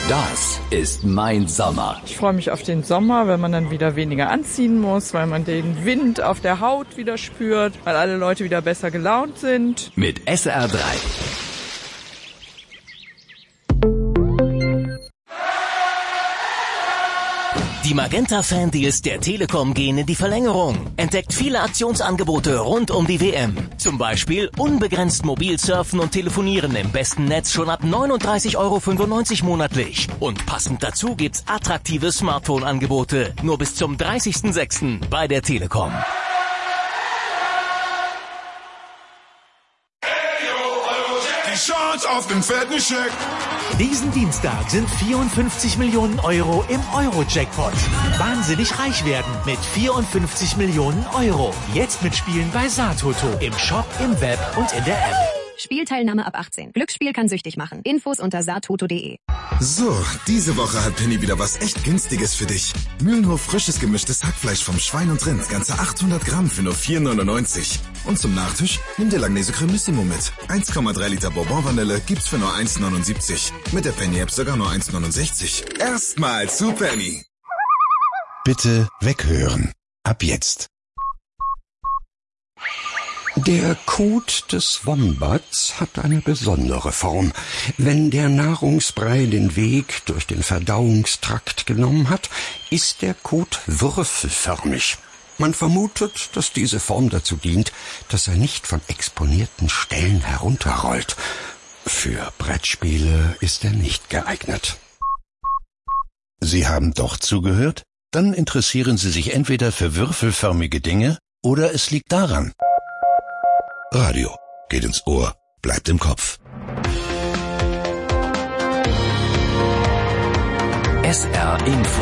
Das ist mein Sommer. Ich freue mich auf den Sommer, weil man dann wieder weniger anziehen muss, weil man den Wind auf der Haut wieder spürt, weil alle Leute wieder besser gelaunt sind. Mit SR3. Die Magenta-Fan-Deals der Telekom gehen in die Verlängerung. Entdeckt viele Aktionsangebote rund um die WM. Zum Beispiel unbegrenzt mobil surfen und telefonieren im besten Netz schon ab 39,95 € monatlich. Und passend dazu gibt's attraktive Smartphone-Angebote. Nur bis zum 30.06. bei der Telekom. Die Chance auf den fetten Scheck. Diesen Dienstag sind 54 Millionen € im Euro-Jackpot. Wahnsinnig reich werden mit 54 Millionen €. Jetzt mitspielen bei Satoto. Im Shop, im Web und in der App. Spielteilnahme ab 18. Glücksspiel kann süchtig machen. Infos unter satoto.de. So, diese Woche hat Penny wieder was echt Günstiges für dich. Mühlenhof frisches gemischtes Hackfleisch vom Schwein und Rind. Ganze 800 Gramm für nur 4,99 €. Und zum Nachtisch nimm dir Langnese Cremissimo mit. 1,3 Liter Bourbon-Vanille gibt's für nur 1,79 €. Mit der Penny-App sogar nur 1,69 €. Erstmal zu Penny. Bitte weghören. Ab jetzt. Der Kot des Wombats hat eine besondere Form. Wenn der Nahrungsbrei den Weg durch den Verdauungstrakt genommen hat, ist der Kot würfelförmig. Man vermutet, dass diese Form dazu dient, dass er nicht von exponierten Stellen herunterrollt. Für Brettspiele ist er nicht geeignet. Sie haben doch zugehört? Dann interessieren Sie sich entweder für würfelförmige Dinge oder es liegt daran. Radio geht ins Ohr, bleibt im Kopf. SR Info.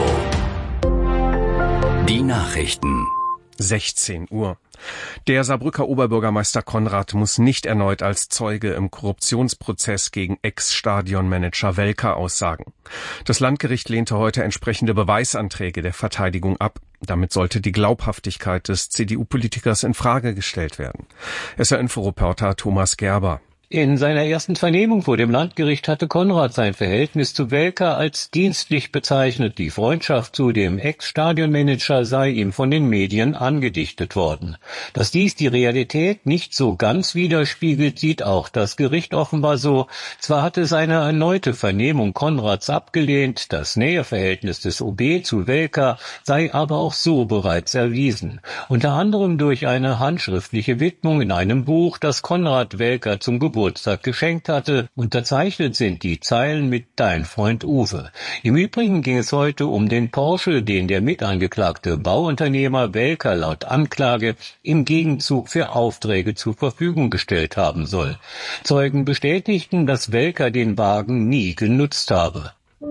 Die Nachrichten. 16 Uhr. Der Saarbrücker Oberbürgermeister Konrad muss nicht erneut als Zeuge im Korruptionsprozess gegen Ex-Stadionmanager Welker aussagen. Das Landgericht lehnte heute entsprechende Beweisanträge der Verteidigung ab. Damit sollte die Glaubhaftigkeit des CDU-Politikers in Frage gestellt werden. SR-Info-Reporter Thomas Gerber. In seiner ersten Vernehmung vor dem Landgericht hatte Konrad sein Verhältnis zu Welker als dienstlich bezeichnet. Die Freundschaft zu dem Ex-Stadionmanager sei ihm von den Medien angedichtet worden. Dass dies die Realität nicht so ganz widerspiegelt, sieht auch das Gericht offenbar so. Zwar hatte seine erneute Vernehmung Konrads abgelehnt, das Näheverhältnis des OB zu Welker sei aber auch so bereits erwiesen. Unter anderem durch eine handschriftliche Widmung in einem Buch, das Konrad Welker zum Geburtstag geschenkt hatte. Unterzeichnet sind die Zeilen mit Dein Freund Uwe. Im Übrigen ging es heute um den Porsche, den der mitangeklagte Bauunternehmer Welker laut Anklage im Gegenzug für Aufträge zur Verfügung gestellt haben soll. Zeugen bestätigten, dass Welker den Wagen nie genutzt habe.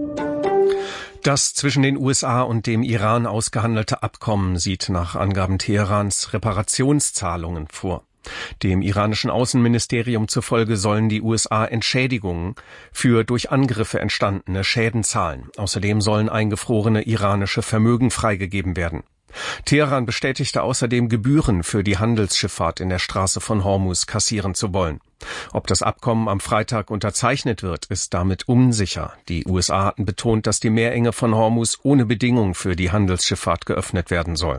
Das zwischen den USA und dem Iran ausgehandelte Abkommen sieht nach Angaben Teherans Reparationszahlungen vor. Dem iranischen Außenministerium zufolge sollen die USA Entschädigungen für durch Angriffe entstandene Schäden zahlen. Außerdem sollen eingefrorene iranische Vermögen freigegeben werden. Teheran bestätigte außerdem, Gebühren für die Handelsschifffahrt in der Straße von Hormuz kassieren zu wollen. Ob das Abkommen am Freitag unterzeichnet wird, ist damit unsicher. Die USA hatten betont, dass die Meerenge von Hormuz ohne Bedingung für die Handelsschifffahrt geöffnet werden soll.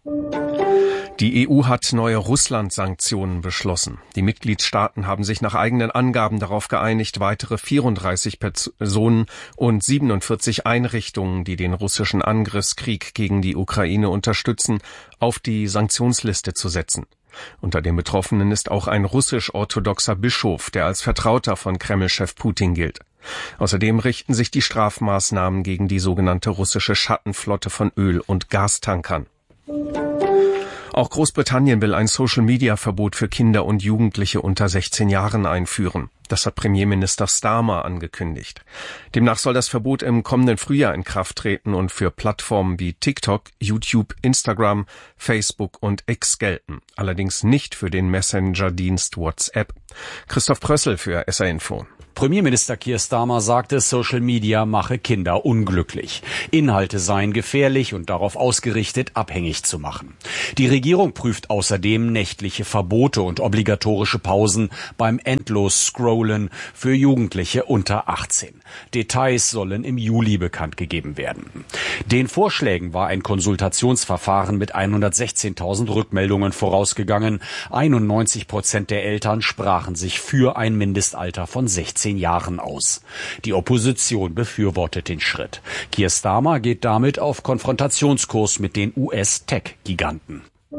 Die EU hat neue Russland-Sanktionen beschlossen. Die Mitgliedstaaten haben sich nach eigenen Angaben darauf geeinigt, weitere 34 Personen und 47 Einrichtungen, die den russischen Angriffskrieg gegen die Ukraine unterstützen, auf die Sanktionsliste zu setzen. Unter den Betroffenen ist auch ein russisch-orthodoxer Bischof, der als Vertrauter von Kreml-Chef Putin gilt. Außerdem richten sich die Strafmaßnahmen gegen die sogenannte russische Schattenflotte von Öl- und Gastankern. Auch Großbritannien will ein Social-Media-Verbot für Kinder und Jugendliche unter 16 Jahren einführen. Das hat Premierminister Starmer angekündigt. Demnach soll das Verbot im kommenden Frühjahr in Kraft treten und für Plattformen wie TikTok, YouTube, Instagram, Facebook und X gelten. Allerdings nicht für den Messenger-Dienst WhatsApp. Christoph Prössel für SR Info. Premierminister Keir Starmer sagte, Social Media mache Kinder unglücklich. Inhalte seien gefährlich und darauf ausgerichtet, abhängig zu machen. Die Regierung prüft außerdem nächtliche Verbote und obligatorische Pausen beim Endlos-Scrollen für Jugendliche unter 18. Details sollen im Juli bekannt gegeben werden. Den Vorschlägen war ein Konsultationsverfahren mit 116.000 Rückmeldungen vorausgegangen. 91% der Eltern sprachen sich für ein Mindestalter von 16 Jahren aus. Die Opposition befürwortet den Schritt. Keir Starmer geht damit auf Konfrontationskurs mit den US-Tech-Giganten.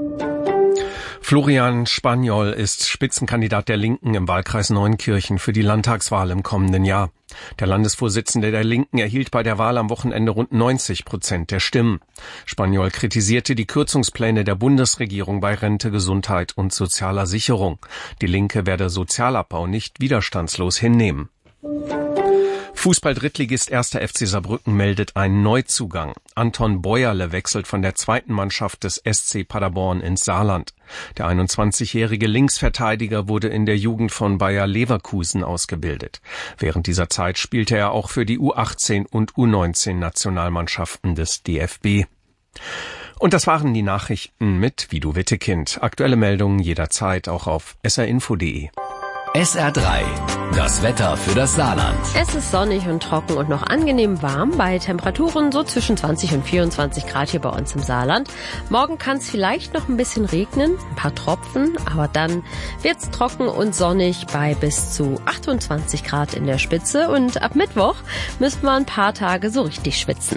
Florian Spaniol ist Spitzenkandidat der Linken im Wahlkreis Neunkirchen für die Landtagswahl im kommenden Jahr. Der Landesvorsitzende der Linken erhielt bei der Wahl am Wochenende rund 90% der Stimmen. Spaniol kritisierte die Kürzungspläne der Bundesregierung bei Rente, Gesundheit und sozialer Sicherung. Die Linke werde Sozialabbau nicht widerstandslos hinnehmen. Fußball-Drittligist 1. FC Saarbrücken meldet einen Neuzugang. Anton Bäuerle wechselt von der zweiten Mannschaft des SC Paderborn ins Saarland. Der 21-jährige Linksverteidiger wurde in der Jugend von Bayer Leverkusen ausgebildet. Während dieser Zeit spielte er auch für die U18 und U19-Nationalmannschaften des DFB. Und das waren die Nachrichten mit Vido Wittekind. Aktuelle Meldungen jederzeit auch auf srinfo.de. SR3, das Wetter für das Saarland. Es ist sonnig und trocken und noch angenehm warm bei Temperaturen so zwischen 20 und 24 Grad hier bei uns im Saarland. Morgen kann es vielleicht noch ein bisschen regnen, ein paar Tropfen, aber dann wird's trocken und sonnig bei bis zu 28 Grad in der Spitze. Und ab Mittwoch müssen wir ein paar Tage so richtig schwitzen.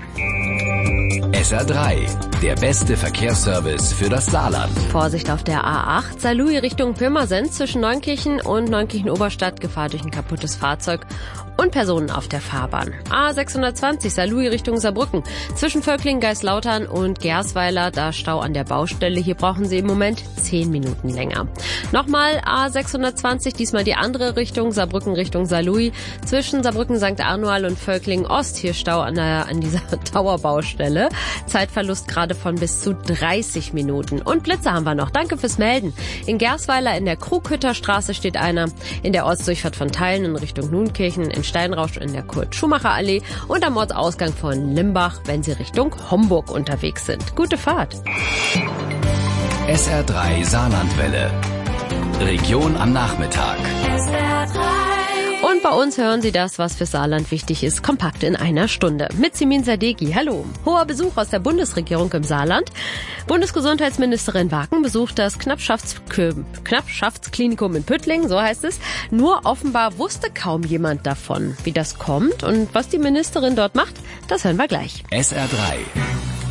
SR3, der beste Verkehrsservice für das Saarland. Vorsicht auf der A8, Saarlouis Richtung Pirmasens zwischen Neunkirchen und Neunkirchen-Oberstadt, Gefahr durch ein kaputtes Fahrzeug und Personen auf der Fahrbahn. A620, Saarlouis Richtung Saarbrücken, zwischen Völklingen, Geislautern und Gersweiler, da Stau an der Baustelle. Hier brauchen Sie im Moment 10 Minuten länger. Nochmal A620, diesmal die andere Richtung, Saarbrücken Richtung Saarlouis, zwischen Saarbrücken, St. Arnoal und Völklingen Ost, hier Stau an dieser Dauerbaustelle. Zeitverlust gerade von bis zu 30 Minuten. Und Blitze haben wir noch. Danke fürs Melden. In Gersweiler in der Krughütterstraße steht einer, in der Ortsdurchfahrt von Theilen in Richtung Nuenkirchen, in Steinrausch in der Kurt-Schumacher-Allee und am Ortsausgang von Limbach, wenn Sie Richtung Homburg unterwegs sind. Gute Fahrt. SR3 Saarlandwelle. Region am Nachmittag. SR3. Und bei uns hören Sie das, was für Saarland wichtig ist, kompakt in einer Stunde. Mit Simin Sadeghi. Hallo. Hoher Besuch aus der Bundesregierung im Saarland. Bundesgesundheitsministerin Waken besucht das Knappschaftsklinikum in Püttlingen, so heißt es. Nur offenbar wusste kaum jemand davon. Wie das kommt und was die Ministerin dort macht, das hören wir gleich. SR3.